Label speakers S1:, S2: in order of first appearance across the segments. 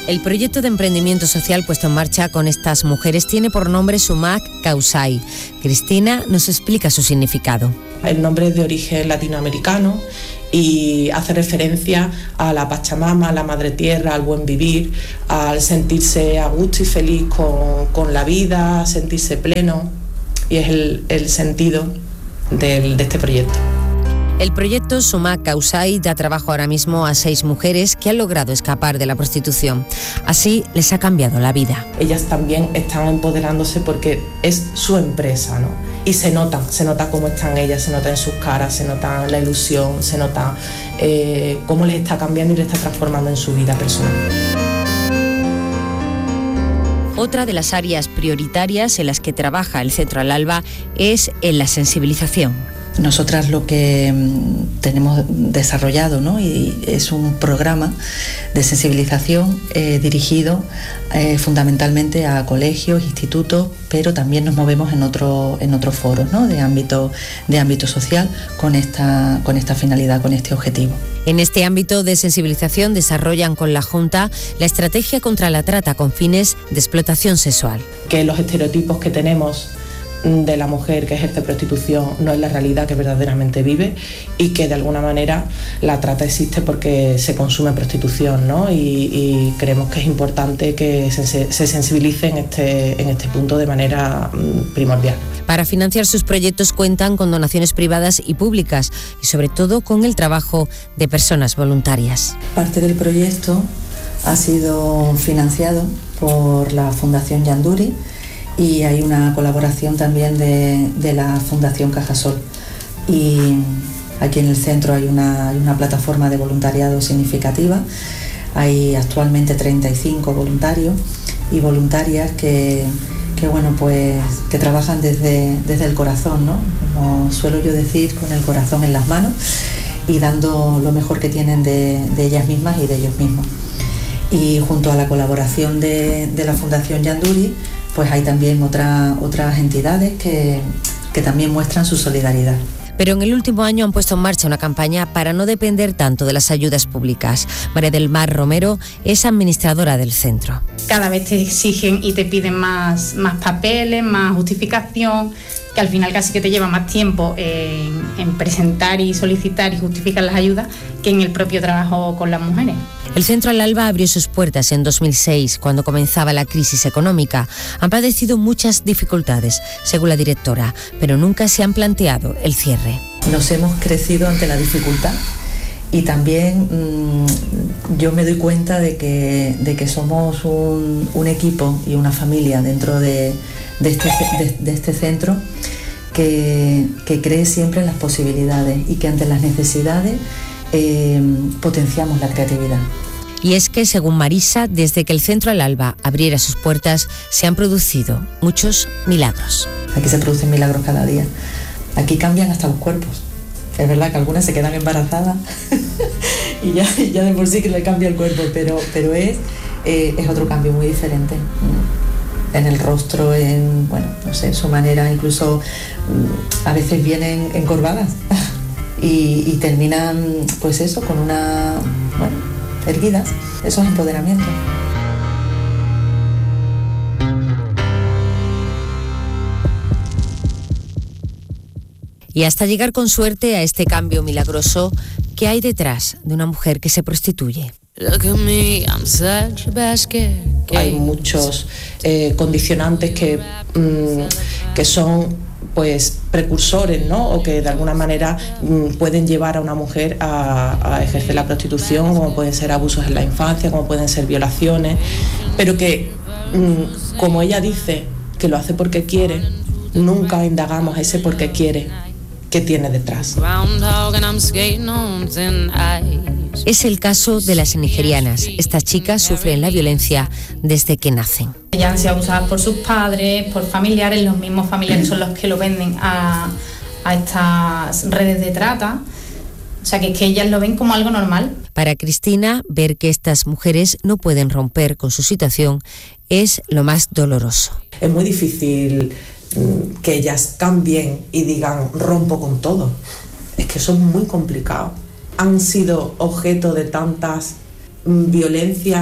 S1: El proyecto de emprendimiento social puesto en marcha con estas mujeres tiene por nombre Sumac Causai. Cristina nos explica su significado.
S2: El nombre es de origen latinoamericano y hace referencia a la Pachamama, a la Madre Tierra, al buen vivir, al sentirse a gusto y feliz con la vida, sentirse pleno, y es el sentido de este proyecto.
S1: El proyecto Sumac Causai da trabajo ahora mismo a 6 mujeres que han logrado escapar de la prostitución. Así les ha cambiado la vida.
S2: Ellas también están empoderándose porque es su empresa, ¿no? Y se nota cómo están ellas, se nota en sus caras, se nota la ilusión, se nota cómo les está cambiando y les está transformando en su vida personal.
S1: Otra de las áreas prioritarias en las que trabaja el Centro Al Alba es en la sensibilización.
S3: Nosotras lo que tenemos desarrollado, ¿no?, y es un programa de sensibilización dirigido fundamentalmente a colegios, institutos, pero también nos movemos en otros foros, ¿no?, de ámbito social con esta finalidad, con este objetivo.
S1: En este ámbito de sensibilización desarrollan con la Junta la estrategia contra la trata con fines de explotación sexual.
S2: Que los estereotipos que tenemos de la mujer que ejerce prostitución no es la realidad que verdaderamente vive, y que de alguna manera la trata existe porque se consume prostitución, ¿no? Y creemos que es importante que se sensibilice en este punto de manera primordial.
S1: Para financiar sus proyectos cuentan con donaciones privadas y públicas y sobre todo con el trabajo de personas voluntarias.
S3: Parte del proyecto ha sido financiado por la Fundación Yanduri, y hay una colaboración también de la Fundación Cajasol. Y aquí en el centro hay una plataforma de voluntariado significativa. Hay actualmente 35 voluntarios y voluntarias que trabajan desde el corazón, ¿no? Como suelo yo decir, con el corazón en las manos y dando lo mejor que tienen de ellas mismas y de ellos mismos. Y junto a la colaboración de la Fundación Yanduri, pues hay también otras entidades que también muestran su solidaridad.
S1: Pero en el último año han puesto en marcha una campaña para no depender tanto de las ayudas públicas. María del Mar Romero es administradora del centro.
S4: Cada vez te exigen y te piden más papeles, más justificación, que al final casi que te lleva más tiempo en presentar y solicitar y justificar las ayudas que en el propio trabajo con las mujeres.
S1: El Centro Al Alba abrió sus puertas en 2006, cuando comenzaba la crisis económica. Han padecido muchas dificultades, según la directora, pero nunca se han planteado el cierre.
S3: Nos hemos crecido ante la dificultad y también yo me doy cuenta de que somos un equipo y una familia dentro de este centro que cree siempre en las posibilidades y que ante las necesidades potenciamos la creatividad.
S1: Y es que, según Marisa, desde que el Centro Al Alba abriera sus puertas, se han producido muchos milagros.
S3: Aquí se producen milagros cada día. Aquí cambian hasta los cuerpos. Es verdad que algunas se quedan embarazadas y ya de por sí que le cambia el cuerpo, pero es otro cambio muy diferente. En el rostro, en su manera, incluso a veces vienen encorvadas y terminan, pues eso, con erguidas. Eso es empoderamiento.
S1: Y hasta llegar con suerte a este cambio milagroso, ¿qué hay detrás de una mujer que se prostituye?
S2: Hay muchos condicionantes que son pues precursores, ¿no? O que de alguna manera pueden llevar a una mujer a ejercer la prostitución, como pueden ser abusos en la infancia, como pueden ser violaciones, pero que como ella dice que lo hace porque quiere, nunca indagamos ese por qué quiere, qué tiene detrás.
S1: Es el caso de las nigerianas. Estas chicas sufren la violencia desde que nacen.
S4: Ellas han sido abusadas por sus padres, por familiares, los mismos familiares son los que lo venden a estas redes de trata. O sea, que ellas lo ven como algo normal.
S1: Para Cristina, ver que estas mujeres no pueden romper con su situación es lo más doloroso.
S2: Es muy difícil que ellas cambien y digan rompo con todo. Es que eso es muy complicado. Han sido objeto de tantas violencias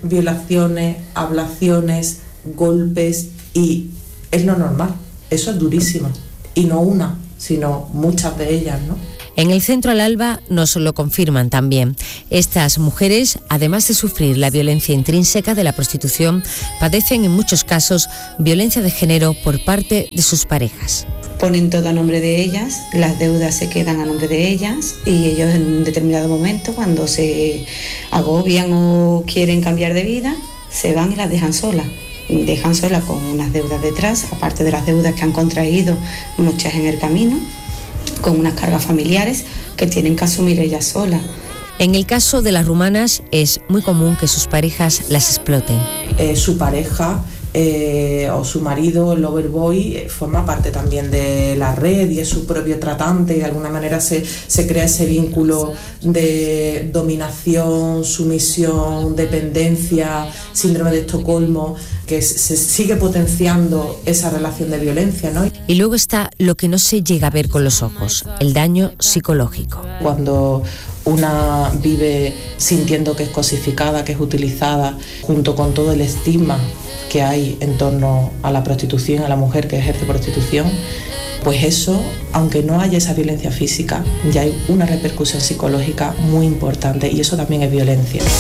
S2: violaciones, ablaciones, golpes, y es lo normal. Eso es durísimo. Y no una, sino muchas de ellas, ¿no?
S1: En el Centro Al Alba nos lo confirman también. Estas mujeres, además de sufrir la violencia intrínseca de la prostitución, padecen en muchos casos violencia de género por parte de sus parejas.
S5: Ponen todo a nombre de ellas, las deudas se quedan a nombre de ellas y ellos en un determinado momento, cuando se agobian o quieren cambiar de vida, se van y las dejan solas. Dejan solas con unas deudas detrás, aparte de las deudas que han contraído muchas en el camino, con unas cargas familiares que tienen que asumir ellas solas.
S1: En el caso de las rumanas es muy común que sus parejas las exploten.
S2: Su pareja o su marido, el loverboy, forma parte también de la red y es su propio tratante, y de alguna manera se crea ese vínculo de dominación, sumisión, dependencia, síndrome de Estocolmo, que se sigue potenciando esa relación de violencia, ¿no?
S1: Y luego está lo que no se llega a ver con los ojos, el daño psicológico.
S2: Cuando una vive sintiendo que es cosificada, que es utilizada, junto con todo el estigma que hay en torno a la prostitución, a la mujer que ejerce prostitución, pues eso, aunque no haya esa violencia física, ya hay una repercusión psicológica muy importante, y eso también es violencia.